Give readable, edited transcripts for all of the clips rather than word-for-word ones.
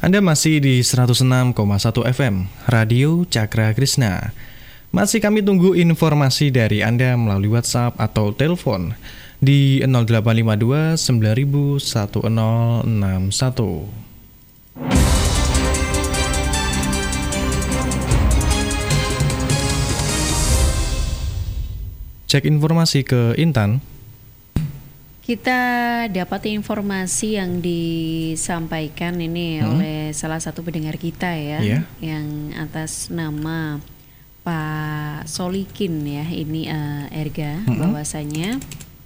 Anda masih di 106,1 FM Radio Cakra Krishna. Masih kami tunggu informasi dari Anda melalui WhatsApp atau telepon di 0852 9000 1061. Cek informasi ke Intan. Kita dapat informasi yang disampaikan ini oleh salah satu pendengar kita ya, yang atas nama Pak Solikin ya, ini Erga, bahwasanya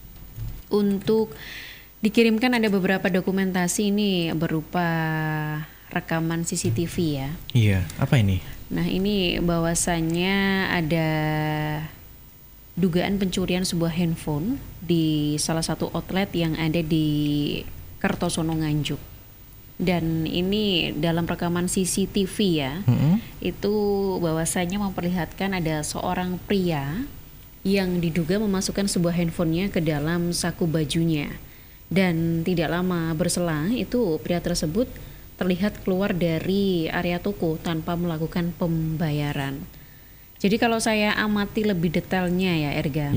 untuk dikirimkan ada beberapa dokumentasi ini berupa rekaman CCTV ya. Iya, apa ini? Nah ini bahwasanya ada dugaan pencurian sebuah handphone di salah satu outlet yang ada di Kertosono Nganjuk. Dan ini dalam rekaman CCTV ya, itu bahwasanya memperlihatkan ada seorang pria yang diduga memasukkan sebuah handphonenya ke dalam saku bajunya. Dan tidak lama berselang itu pria tersebut terlihat keluar dari area toko tanpa melakukan pembayaran. Jadi kalau saya amati lebih detailnya ya Erga,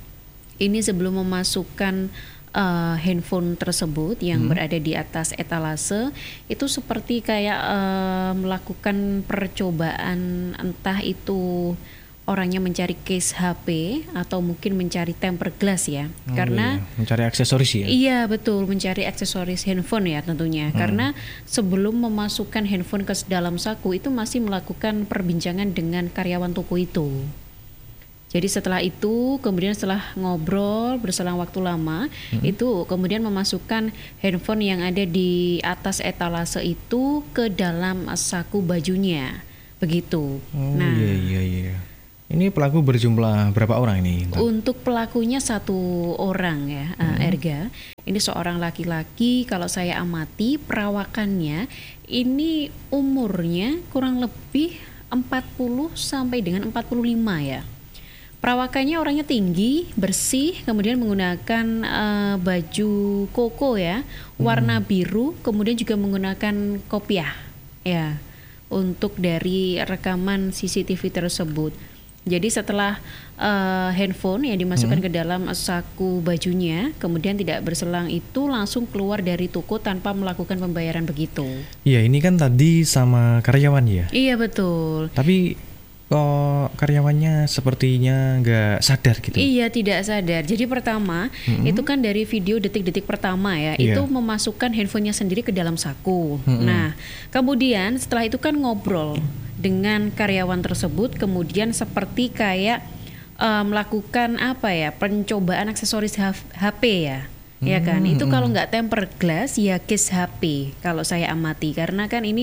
ini sebelum memasukkan handphone tersebut yang berada di atas etalase, itu seperti kayak melakukan percobaan, entah itu orangnya mencari case HP atau mungkin mencari tempered glass ya, karena mencari aksesoris ya. Iya betul, mencari aksesoris handphone ya tentunya, karena sebelum memasukkan handphone ke dalam saku itu masih melakukan perbincangan dengan karyawan toko itu. Jadi setelah itu, kemudian setelah ngobrol berselang waktu lama, itu kemudian memasukkan handphone yang ada di atas etalase itu ke dalam saku bajunya, begitu. Iya. Ini pelaku berjumlah berapa orang ini? Untuk pelakunya satu orang ya, Erga. Ini seorang laki-laki, kalau saya amati perawakannya ini umurnya kurang lebih 40 sampai dengan 45 ya. Perawakannya orangnya tinggi, bersih, kemudian menggunakan baju koko ya, warna biru, kemudian juga menggunakan kopiah ya, untuk dari rekaman CCTV tersebut. Jadi setelah handphone yang dimasukkan ke dalam saku bajunya, kemudian tidak berselang itu langsung keluar dari toko tanpa melakukan pembayaran begitu. Iya, ini kan tadi sama karyawan ya? Iya betul. Tapi kok karyawannya sepertinya nggak sadar gitu? Iya, tidak sadar. Jadi pertama, itu kan dari video detik-detik pertama ya, itu memasukkan handphonenya sendiri ke dalam saku. Nah, kemudian setelah itu kan ngobrol dengan karyawan tersebut, kemudian seperti kayak melakukan apa ya, pencobaan aksesoris HP ya. Ya kan, itu kalau nggak tempered glass ya case HP kalau saya amati, karena kan ini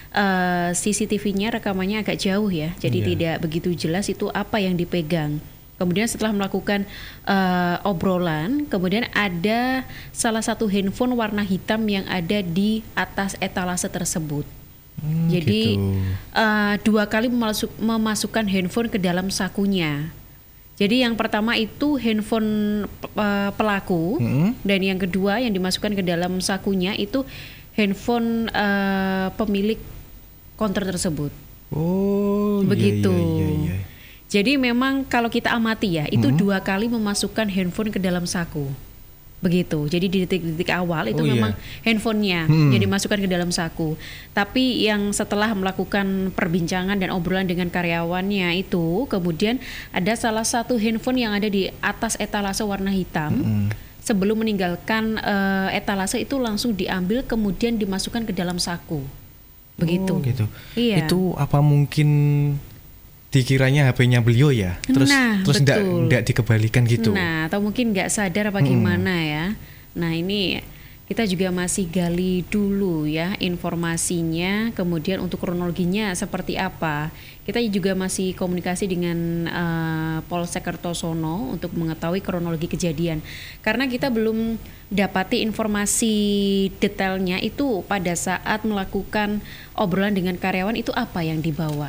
CCTV-nya rekamannya agak jauh ya, jadi tidak begitu jelas itu apa yang dipegang. Kemudian setelah melakukan obrolan, kemudian ada salah satu handphone warna hitam yang ada di atas etalase tersebut. Jadi gitu. 2 kali memasukkan handphone ke dalam sakunya. Jadi yang pertama itu handphone pelaku, dan yang kedua yang dimasukkan ke dalam sakunya itu handphone pemilik konter tersebut. Oh, begitu. Iya. Jadi memang kalau kita amati ya, itu 2 kali memasukkan handphone ke dalam saku. Begitu. Jadi di detik-detik awal itu memang handphonenya yang dimasukkan ke dalam saku. Tapi yang setelah melakukan perbincangan dan obrolan dengan karyawannya itu, kemudian ada salah satu handphone yang ada di atas etalase warna hitam. Sebelum meninggalkan etalase itu langsung diambil kemudian dimasukkan ke dalam saku. Begitu. Oh, gitu. Iya. Itu apa mungkin dikiranya HP-nya beliau ya, terus enggak dikembalikan gitu. Nah, atau mungkin nggak sadar apa gimana ya. Nah, ini kita juga masih gali dulu ya informasinya, kemudian untuk kronologinya seperti apa. Kita juga masih komunikasi dengan Polsek Kertosono untuk mengetahui kronologi kejadian. Karena kita belum dapati informasi detailnya itu pada saat melakukan obrolan dengan karyawan itu apa yang dibawa.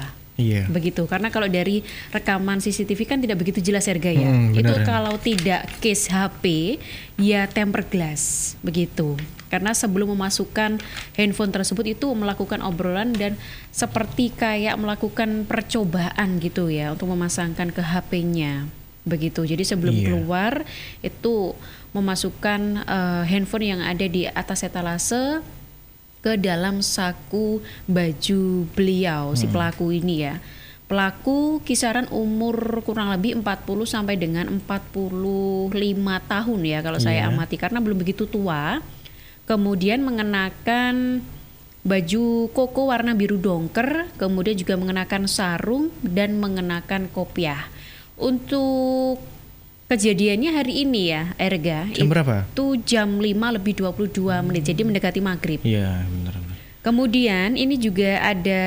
Iya. Begitu, karena kalau dari rekaman CCTV kan tidak begitu jelas Erga ya. Itu benar. kalau tidak case HP ya tempered glass begitu. Karena sebelum memasukkan handphone tersebut itu melakukan obrolan dan seperti kayak melakukan percobaan gitu ya untuk memasangkan ke HP-nya. Begitu. Jadi sebelum keluar itu memasukkan handphone yang ada di atas etalase ke dalam saku baju beliau si pelaku ini ya. Pelaku kisaran umur kurang lebih 40 sampai dengan 45 tahun ya kalau saya amati, karena belum begitu tua. Kemudian mengenakan baju koko warna biru dongker, kemudian juga mengenakan sarung dan mengenakan kopiah. Untuk kejadiannya hari ini ya Erga, Jam berapa? Itu jam 5 lebih 22 menit, jadi mendekati maghrib. Iya, benar. Kemudian ini juga ada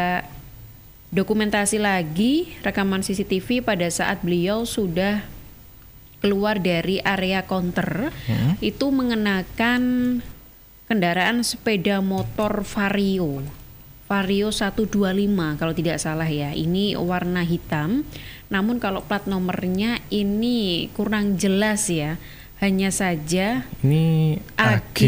dokumentasi lagi rekaman CCTV pada saat beliau sudah keluar dari area counter, itu mengenakan kendaraan sepeda motor Vario 125 kalau tidak salah ya. Ini warna hitam, namun kalau plat nomornya ini kurang jelas ya. Hanya saja ini AG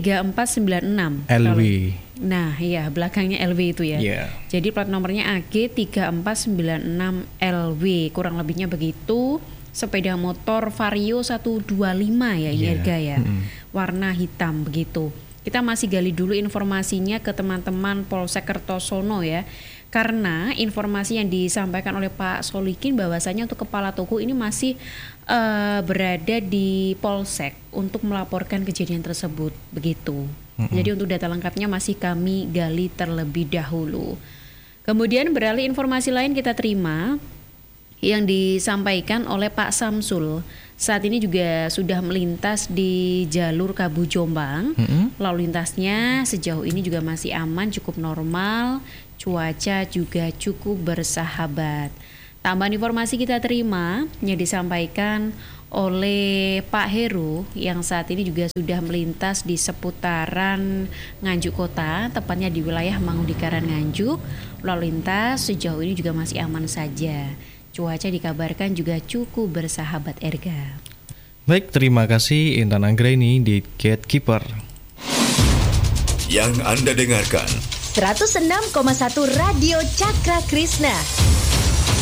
3496 LW. Nah iya, belakangnya LW itu ya. Jadi plat nomornya AG 3496 LW, kurang lebihnya begitu. Sepeda motor Vario 125 ya ini Erga ya. Warna hitam begitu. Kita masih gali dulu informasinya ke teman-teman Polsek Kertosono ya. Karena informasi yang disampaikan oleh Pak Solikin bahwasanya untuk kepala toko ini masih berada di Polsek untuk melaporkan kejadian tersebut begitu. Jadi untuk data lengkapnya masih kami gali terlebih dahulu. Kemudian beralih informasi lain kita terima yang disampaikan oleh Pak Samsul. Saat ini juga sudah melintas di jalur Kabu Jombang. Lalu lintasnya sejauh ini juga masih aman, cukup normal. Cuaca juga cukup bersahabat. Tambahan informasi kita terima yang disampaikan oleh Pak Heru yang saat ini juga sudah melintas di seputaran Nganjuk Kota, tepatnya di wilayah Mangudikaran Nganjuk. Lalu lintas sejauh ini juga masih aman saja. Cuaca dikabarkan juga cukup bersahabat Erga. Baik, terima kasih Intan Anggraini di Gatekeeper. Yang Anda dengarkan 106,1 Radio Cakra Krishna.